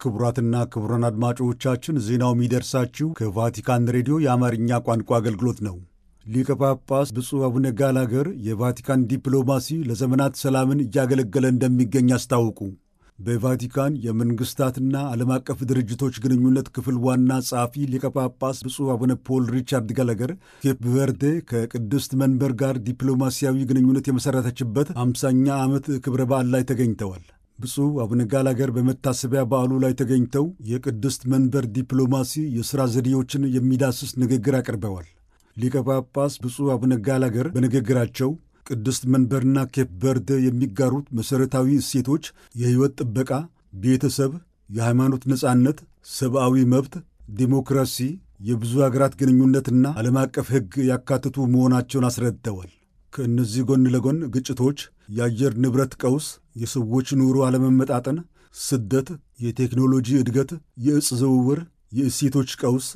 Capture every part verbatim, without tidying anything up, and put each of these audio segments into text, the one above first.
ክቡራትና ክቡራን አድማጮቻችን ዜናው የሚደርሳችሁ ከቫቲካን ሬዲዮ የአማርኛ ቋንቋ አገልግሎት ነው። ሊቀ ጳጳስ ብፁዕ አቡነ ጋላገር የቫቲካን ዲፕሎማሲ ለዘመናት ሰላምን እያገለገለ እንደሚገኝ አስታወቁ። በቫቲካን የመንግሥታትና ዓለም አቀፍ ድርጅቶች ግንኙነት ክፍል ዋና ጸሐፊ ሊቀ ጳጳስ ብፁዕ አቡነ ፖል ሪቻርድ ጋላገር ኬፕ ቨርዴ ከቅድስት መንበር ጋር ዲፕሎማሲያዊ ግንኙነት የመሠረተችበት አምሳኛ ዓመት ክብረ በዓል ላይ ተገኝተዋል። ብፁዕ አቡነ ጋላገር በመታሰቢያ በዓሉ ላይ ተገኝተው የቅድስት መንበር ዲፕሎማሲ የሥራ ዘዴዎችን የሚዳስስ ንግግር አቅርበዋል። ሊቀ ጳጳስ ብፁዕ አቡነ ጋላገር በንግግራቸው ቅድስት መንበርና ኬፕ ቨርዴ የሚጋሩት መሠረታዊ እሴቶች የሕይወት ጥበቃ፣ ቤተሰብ፣ የሃይማኖት ነጻነት፣ ሰብአዊ መብት፣ ዲሞክራሲ፣ የብዙ አገራት ግንኙነትና ዓለም አቀፍ ሕግ ያካትቱ መሆናቸውን አስረድተዋል። ከእነዚህ ጎን ለጎን ግጭቶች፣ የአየር ንብረት ቀውስ፣ የሰዎች ኑሮ አለመመጣጠን፣ ስደት፣ የቴክኖሎጂ እድገት፣ የዕፅ ዝውውር፣ የእሴቶች ቀውስ፣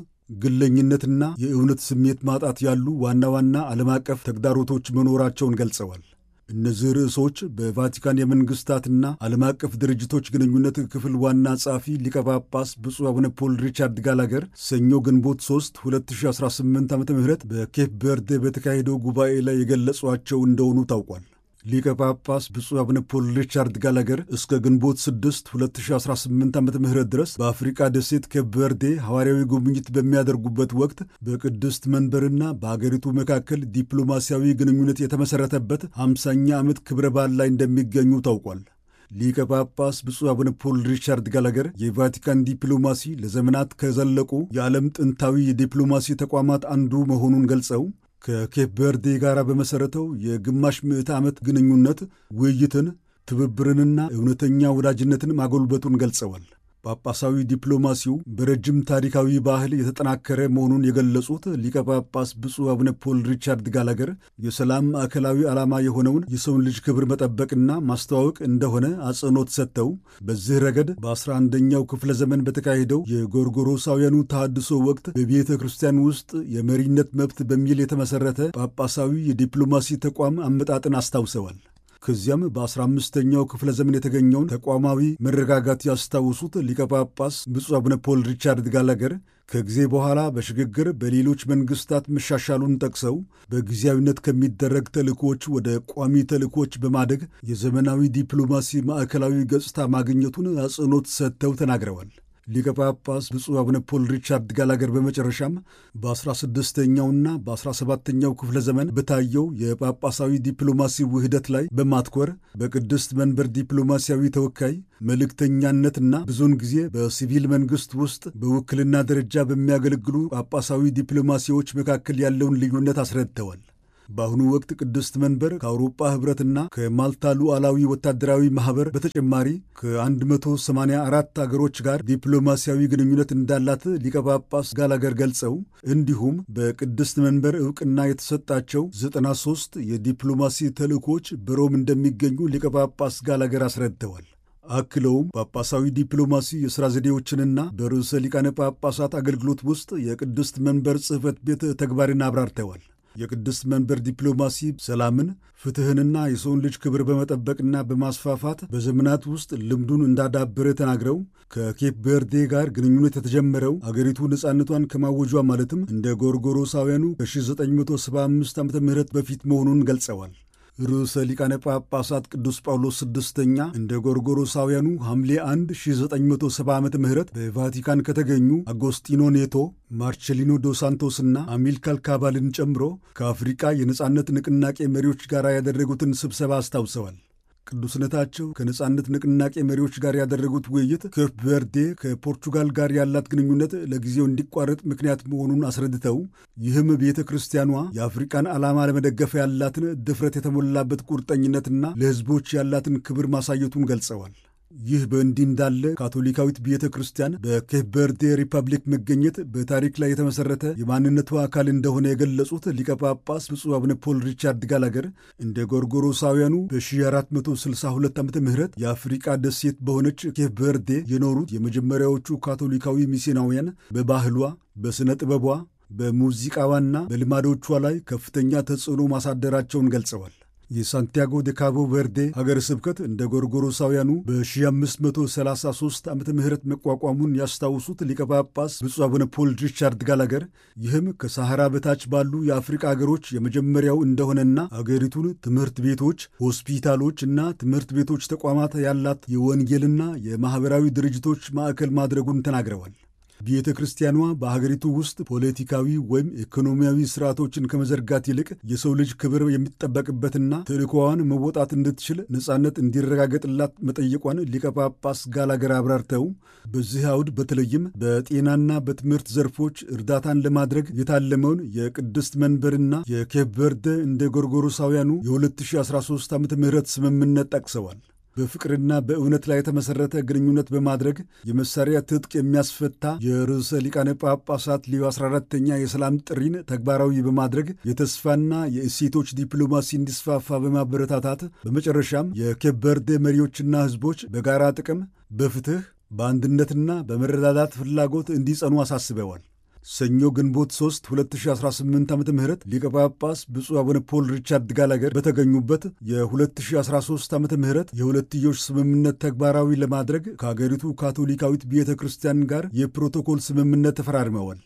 ግለኝነትና የእውነት ስሜት ማጣት ያሉ ዋና ዋና ዓለም አቀፍ ተግዳሮቶች መኖራቸውን ገልጸዋል። እነዚህ ርዕሶች በቫቲካን የመንግሥታትና ዓለም አቀፍ ድርጅቶች ግንኙነት ክፍል ዋና ጸሐፊ ሊቀ ጳጳስ ብፁዕ አቡነ ፖል ሪቻርድ ጋላገር ሰኞ ግንቦት ሶስት ሁለት ሺህ አስራ ስምንት ዓ ም በኬፕ ቨርዴ በተካሄደው ጉባኤ ላይ የገለጿቸው እንደሆኑ ታውቋል። ሊቀ ጳጳስ ብፁዕ አቡነ ፖል ሪቻርድ ጋላገር እስከ ግንቦት ስድስት ሁለት ሺህ አስራ ስምንት ዓ ም ድረስ በአፍሪቃ ደሴት ኬፕ ቨርዴ ሐዋርያዊ ጉብኝት በሚያደርጉበት ወቅት በቅድስት መንበርና በአገሪቱ መካከል ዲፕሎማሲያዊ ግንኙነት የተመሠረተበት ሃምሳኛ ዓመት ክብረ በዓል ላይ እንደሚገኙ ታውቋል። ሊቀ ጳጳስ ብፁዕ አቡነ ፖል ሪቻርድ ጋላገር የቫቲካን ዲፕሎማሲ ለዘመናት ከዘለቁ የዓለም ጥንታዊ የዲፕሎማሲ ተቋማት አንዱ መሆኑን ገልጸው ከኬፕ ቨርዴ ጋር በመሠረተው የግማሽ ምዕተ ዓመት ግንኙነት ውይይትን፣ ትብብርንና እውነተኛ ወዳጅነትን ማጎልበቱን ገልጸዋል። ጳጳሳዊ ዲፕሎማሲው በረጅም ታሪካዊ ባህል የተጠናከረ መሆኑን የገለጹት ሊቀ ጳጳስ ብፁዕ አቡነ ፖል ሪቻርድ ጋላገር የሰላም ማዕከላዊ ዓላማ የሆነውን የሰውን ልጅ ክብር መጠበቅና ማስተዋወቅ እንደሆነ አጽንኦት ሰጥተው በዚህ ረገድ በአስራ አንደኛው ክፍለ ዘመን በተካሄደው የጎርጎሮሳውያኑ ተሐድሶ ወቅት በቤተ ክርስቲያን ውስጥ የመሪነት መብት በሚል የተመሠረተ ጳጳሳዊ የዲፕሎማሲ ተቋም አመጣጥን አስታውሰዋል። ከዚያም በአስራ አምስተኛው ክፍለ ዘመን የተገኘውን ተቋማዊ መረጋጋት ያስታውሱት ሊቀ ጳጳስ ብፁዕ አቡነ ፖል ሪቻርድ ጋላገር ከጊዜ በኋላ በሽግግር በሌሎች መንግሥታት መሻሻሉን ጠቅሰው በጊዜያዊነት ከሚደረግ ተልእኮዎች ወደ ቋሚ ተልእኮዎች በማደግ የዘመናዊ ዲፕሎማሲ ማዕከላዊ ገጽታ ማግኘቱን አጽንኦት ሰጥተው ተናግረዋል። ሊቀ ጳጳስ ብፁዕ አቡነ ፖል ሪቻርድ ጋላገር በመጨረሻም በአስራ ስድስተኛውና በአስራ ሰባተኛው ክፍለ ዘመን በታየው የጳጳሳዊ ዲፕሎማሲ ውህደት ላይ በማትኮር በቅድስት መንበር ዲፕሎማሲያዊ ተወካይ መልእክተኛነትና ብዙውን ጊዜ በሲቪል መንግሥት ውስጥ በውክልና ደረጃ በሚያገለግሉ ጳጳሳዊ ዲፕሎማሲዎች መካከል ያለውን ልዩነት አስረድተዋል። በአሁኑ ወቅት ቅድስት መንበር ከአውሮፓ ኅብረትና ከማልታ ሉዓላዊ ወታደራዊ ማኅበር በተጨማሪ ከአንድ መቶ ሰማንያ አራት አገሮች ጋር ዲፕሎማሲያዊ ግንኙነት እንዳላት ሊቀ ጳጳስ ጋላገር ገልጸው እንዲሁም በቅድስት መንበር ዕውቅና የተሰጣቸው ዘጠና ሦስት የዲፕሎማሲ ተልእኮች በሮም እንደሚገኙ ሊቀ ጳጳስ ጋላገር አስረድተዋል። አክለውም ጳጳሳዊ ዲፕሎማሲ የሥራ ዘዴዎችንና በርዕሰ ሊቃነ ጳጳሳት አገልግሎት ውስጥ የቅድስት መንበር ጽሕፈት ቤት ተግባርን አብራርተዋል። የቅድስት መንበር ዲፕሎማሲ ሰላምን፣ ፍትሕንና የሰውን ልጅ ክብር በመጠበቅና በማስፋፋት በዘመናት ውስጥ ልምዱን እንዳዳበረ ተናግረው ከኬፕ ቨርዴ ጋር ግንኙነት የተጀመረው አገሪቱ ነጻነቷን ከማወጇ ማለትም እንደ ጎርጎሮሳውያኑ ከ1975 ዓ ም በፊት መሆኑን ገልጸዋል። ርዕሰ ሊቃነ ጳጳሳት ቅዱስ ጳውሎስ ስድስተኛ እንደ ጎርጎሮሳውያኑ ሐምሌ አንድ ሺህ ዘጠኝ መቶ ሰባ ዓመተ ምህረት በቫቲካን ከተገኙ አጎስቲኖ ኔቶ፣ ማርቼሊኖ ዶ ሳንቶስና አሚልካር ካባልን ጨምሮ ከአፍሪቃ የነጻነት ንቅናቄ መሪዎች ጋር ያደረጉትን ስብሰባ አስታውሰዋል። ቅዱስነታቸው ከነጻነት ንቅናቄ መሪዎች ጋር ያደረጉት ውይይት ኬፕ ቨርዴ ከፖርቹጋል ጋር ያላት ግንኙነት ለጊዜው እንዲቋረጥ ምክንያት መሆኑን አስረድተው ይህም ቤተ ክርስቲያኗ የአፍሪቃን ዓላማ ለመደገፍ ያላትን ድፍረት የተሞላበት ቁርጠኝነትና ለሕዝቦች ያላትን ክብር ማሳየቱን ገልጸዋል። ይህ በእንዲህ እንዳለ ካቶሊካዊት ቤተ ክርስቲያን በኬፕ ቨርዴ ሪፐብሊክ መገኘት በታሪክ ላይ የተመሠረተ የማንነቱ አካል እንደሆነ የገለጹት ሊቀ ጳጳስ ብፁዕ አቡነ ፖል ሪቻርድ ጋላገር እንደ ጎርጎሮሳውያኑ በ1462 ዓመተ ምህረት የአፍሪቃ ደሴት በሆነች ኬፕ ቨርዴ የኖሩት የመጀመሪያዎቹ ካቶሊካዊ ሚስዮናውያን በባህሏ፣ በሥነ ጥበቧ፣ በሙዚቃዋና በልማዶቿ ላይ ከፍተኛ ተጽዕኖ ማሳደራቸውን ገልጸዋል። የሳንቲያጎ ደ ካቦ ቨርዴ ሀገረ ስብከት እንደ ጎርጎሮሳውያኑ በ1533 ዓመተ ምህረት መቋቋሙን ያስታውሱት ሊቀ ጳጳስ ብፁዕ አቡነ ፖል ሪቻርድ ጋላገር ይህም ከሳሐራ በታች ባሉ የአፍሪቃ አገሮች የመጀመሪያው እንደሆነና አገሪቱን ትምህርት ቤቶች፣ ሆስፒታሎች እና ትምህርት ቤቶች ተቋማት ያላት የወንጌልና የማኅበራዊ ድርጅቶች ማዕከል ማድረጉን ተናግረዋል። ቤተ ክርስቲያኗ በሀገሪቱ ውስጥ ፖለቲካዊ ወይም ኢኮኖሚያዊ ስርዓቶችን ከመዘርጋት ይልቅ የሰው ልጅ ክብር የሚጠበቅበትና ተልእኮዋን መወጣት እንድትችል ነጻነት እንዲረጋገጥላት መጠየቋን ሊቀ ጳጳስ ጋላገር አብራርተው በዚህ አውድ በተለይም በጤናና በትምህርት ዘርፎች እርዳታን ለማድረግ የታለመውን የቅድስት መንበርና የኬፕ ቨርደ እንደ ጎርጎሮሳውያኑ የ2013 ዓ ም ስምምነት ጠቅሰዋል። በፍቅርና በእውነት ላይ የተመሠረተ ግንኙነት በማድረግ የመሳሪያ ትጥቅ የሚያስፈታ የርዕሰ ሊቃነ ጳጳሳት ሊዮ አስራ አራተኛ የሰላም ጥሪን ተግባራዊ በማድረግ የተስፋና የእሴቶች ዲፕሎማሲ እንዲስፋፋ በማበረታታት በመጨረሻም የኬፕ ቨርዴ መሪዎችና ሕዝቦች በጋራ ጥቅም፣ በፍትሕ፣ በአንድነትና በመረዳዳት ፍላጎት እንዲጸኑ አሳስበዋል። ሰኞ ግንቦት ሶስት ሁለት ሺህ አስራ ስምንት ዓመተ ምህረት ሊቀ ጳጳስ ብፁዕ አቡነ ፖል ሪቻርድ ጋላገር በተገኙበት የ2013 ዓመተ ምህረት የሁለትዮሽ ስምምነት ተግባራዊ ለማድረግ ከአገሪቱ ካቶሊካዊት ቤተ ክርስቲያን ጋር የፕሮቶኮል ስምምነት ተፈራርመዋል።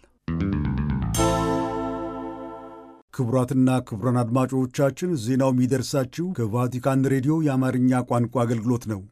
ክቡራትና ክቡራን አድማጮቻችን ዜናው የሚደርሳችሁ ከቫቲካን ሬዲዮ የአማርኛ ቋንቋ አገልግሎት ነው።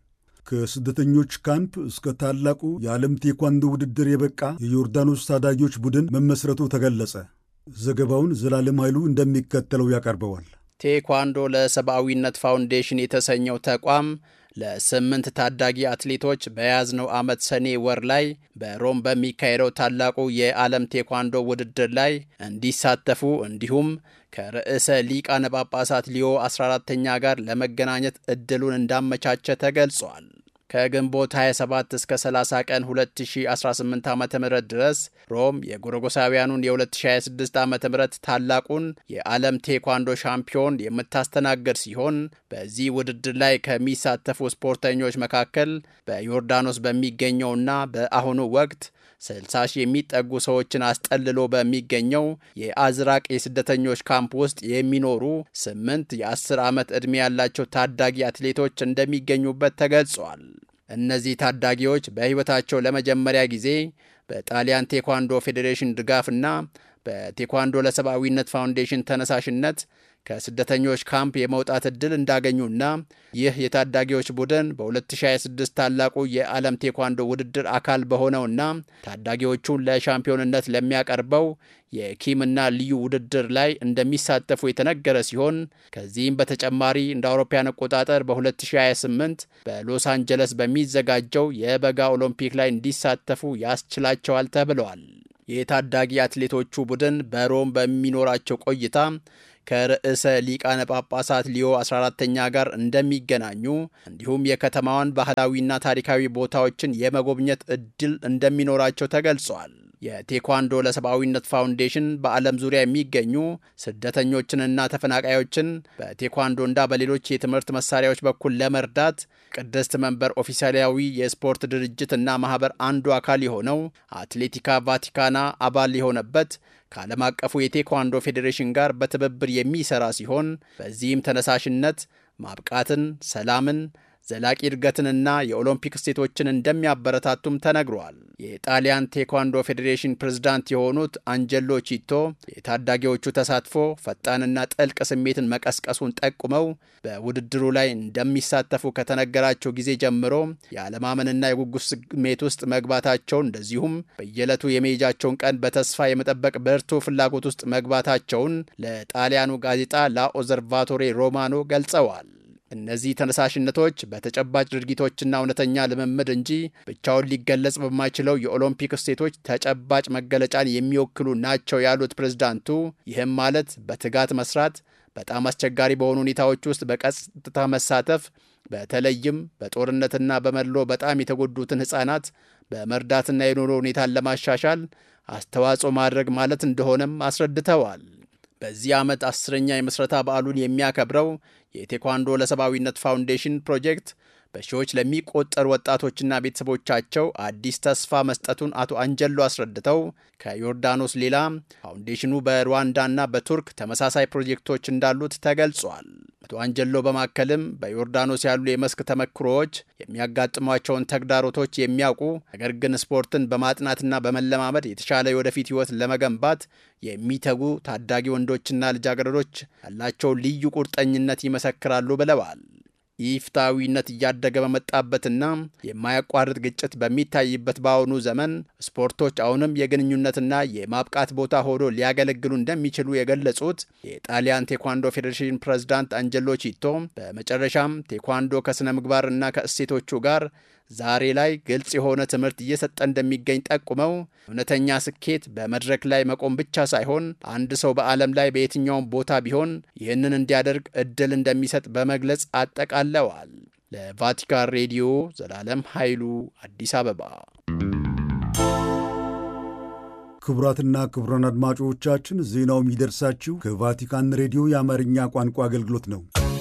ከስደተኞች ካምፕ እስከ ታላቁ የዓለም ቴኳንዶ ውድድር የበቃ የዮርዳኖስ ታዳጊዎች ቡድን መመስረቱ ተገለጸ። ዘገባውን ዘላለም ኃይሉ እንደሚከተለው ያቀርበዋል። ቴኳንዶ ለሰብአዊነት ፋውንዴሽን የተሰኘው ተቋም ለስምንት ታዳጊ አትሌቶች በያዝነው ዓመት ሰኔ ወር ላይ በሮም በሚካሄደው ታላቁ የዓለም ቴኳንዶ ውድድር ላይ እንዲሳተፉ እንዲሁም ከርዕሰ ሊቃነ ጳጳሳት ሊዮ አስራ አራተኛ ጋር ለመገናኘት ዕድሉን እንዳመቻቸ ተገልጿል። ከግንቦት ሃያ ሰባት እስከ ሰላሳ ቀን ሁለት ሺህ አስራ ስምንት ዓመተ ምህረት ድረስ ሮም የጎርጎሳውያኑን የ2026 ዓመተ ምህረት ታላቁን የዓለም ቴኳንዶ ሻምፒዮን የምታስተናግድ ሲሆን በዚህ ውድድር ላይ ከሚሳተፉ ስፖርተኞች መካከል በዮርዳኖስ በሚገኘውና በአሁኑ ወቅት ስልሳ ሺህ የሚጠጉ ሰዎችን አስጠልሎ በሚገኘው የአዝራቅ የስደተኞች ካምፕ ውስጥ የሚኖሩ ስምንት የአስር ዓመት ዕድሜ ያላቸው ታዳጊ አትሌቶች እንደሚገኙበት ተገልጿል። እነዚህ ታዳጊዎች በሕይወታቸው ለመጀመሪያ ጊዜ በጣሊያን ቴኳንዶ ፌዴሬሽን ድጋፍና በቴኳንዶ ለሰብአዊነት ፋውንዴሽን ተነሳሽነት ከስደተኞች ካምፕ የመውጣት ዕድል እንዳገኙና ይህ የታዳጊዎች ቡድን በ2026 ታላቁ የዓለም ቴኳንዶ ውድድር አካል በሆነውና ታዳጊዎቹን ለሻምፒዮንነት ለሚያቀርበው የኪምና ልዩ ውድድር ላይ እንደሚሳተፉ የተነገረ ሲሆን ከዚህም በተጨማሪ እንደ አውሮፓውያን አቆጣጠር በ2028 በሎስ አንጀለስ በሚዘጋጀው የበጋ ኦሎምፒክ ላይ እንዲሳተፉ ያስችላቸዋል ተብለዋል። የታዳጊ አትሌቶቹ ቡድን በሮም በሚኖራቸው ቆይታ ከርዕሰ ሊቃነ ጳጳሳት ሊዮ አስራ አራተኛ ጋር እንደሚገናኙ እንዲሁም የከተማዋን ባህላዊና ታሪካዊ ቦታዎችን የመጎብኘት ዕድል እንደሚኖራቸው ተገልጿል። የቴኳንዶ ለሰብአዊነት ፋውንዴሽን በዓለም ዙሪያ የሚገኙ ስደተኞችንና ተፈናቃዮችን በቴኳንዶና በሌሎች የትምህርት መሳሪያዎች በኩል ለመርዳት ቅድስት መንበር ኦፊሴላዊ የስፖርት ድርጅትና ማህበር አንዱ አካል የሆነው አትሌቲካ ቫቲካና አባል የሆነበት ከዓለም አቀፉ የቴኳንዶ ፌዴሬሽን ጋር በትብብር የሚሰራ ሲሆን በዚህም ተነሳሽነት ማብቃትን፣ ሰላምን፣ ዘላቂ እድገትንና የኦሎምፒክ ስቴቶችን እንደሚያበረታቱም ተነግሯል። የጣሊያን ቴኳንዶ ፌዴሬሽን ፕሬዝዳንት የሆኑት አንጀሎ ቺቶ የታዳጊዎቹ ተሳትፎ ፈጣንና ጥልቅ ስሜትን መቀስቀሱን ጠቁመው በውድድሩ ላይ እንደሚሳተፉ ከተነገራቸው ጊዜ ጀምሮ የአለማመንና የጉጉት ስሜት ውስጥ መግባታቸውን እንደዚሁም በየዕለቱ የመሄጃቸውን ቀን በተስፋ የመጠበቅ ብርቱ ፍላጎት ውስጥ መግባታቸውን ለጣሊያኑ ጋዜጣ ላ ኦዘርቫቶሬ ሮማኖ ገልጸዋል። እነዚህ ተነሳሽነቶች በተጨባጭ ድርጊቶችና እውነተኛ ልምምድ እንጂ ብቻውን ሊገለጽ በማይችለው የኦሎምፒክ ስቴቶች ተጨባጭ መገለጫን የሚወክሉ ናቸው ያሉት ፕሬዝዳንቱ ይህም ማለት በትጋት መስራት፣ በጣም አስቸጋሪ በሆኑ ሁኔታዎች ውስጥ በቀጥታ መሳተፍ፣ በተለይም በጦርነትና በመድሎ በጣም የተጎዱትን ሕፃናት በመርዳትና የኑሮ ሁኔታን ለማሻሻል አስተዋጽኦ ማድረግ ማለት እንደሆነም አስረድተዋል። በዚህ ዓመት አስረኛ የመስረታ በዓሉን የሚያከብረው የቴኳንዶ ለሰብአዊነት ፋውንዴሽን ፕሮጀክት በሺዎች ለሚቆጠሩ ወጣቶችና ቤተሰቦቻቸው አዲስ ተስፋ መስጠቱን አቶ አንጀሎ አስረድተው ከዮርዳኖስ ሌላ ፋውንዴሽኑ በሩዋንዳና በቱርክ ተመሳሳይ ፕሮጀክቶች እንዳሉት ተገልጿል። አቶ አንጀሎ በማከልም በዮርዳኖስ ያሉ የመስክ ተመክሮዎች የሚያጋጥሟቸውን ተግዳሮቶች የሚያውቁ ነገር ግን ስፖርትን በማጥናትና በመለማመድ የተሻለ የወደፊት ሕይወት ለመገንባት የሚተጉ ታዳጊ ወንዶችና ልጃገረዶች ያላቸው ልዩ ቁርጠኝነት ይመሰክራሉ ብለዋል። ኢፍትሐዊነት እያደገ በመጣበትና የማያቋርጥ ግጭት በሚታይበት በአሁኑ ዘመን ስፖርቶች አሁንም የግንኙነትና የማብቃት ቦታ ሆኖ ሊያገለግሉ እንደሚችሉ የገለጹት የጣሊያን ቴኳንዶ ፌዴሬሽን ፕሬዝዳንት አንጀሎ ቺቶ በመጨረሻም ቴኳንዶ ከስነ ምግባርና ከእሴቶቹ ጋር ዛሬ ላይ ግልጽ የሆነ ትምህርት እየሰጠ እንደሚገኝ ጠቁመው እውነተኛ ስኬት በመድረክ ላይ መቆም ብቻ ሳይሆን አንድ ሰው በዓለም ላይ በየትኛውም ቦታ ቢሆን ይህንን እንዲያደርግ እድል እንደሚሰጥ በመግለጽ አጠቃለዋል። ለቫቲካን ሬዲዮ ዘላለም ኃይሉ አዲስ አበባ። ክቡራትና ክቡራን አድማጮቻችን ዜናው የሚደርሳችሁ ከቫቲካን ሬዲዮ የአማርኛ ቋንቋ አገልግሎት ነው።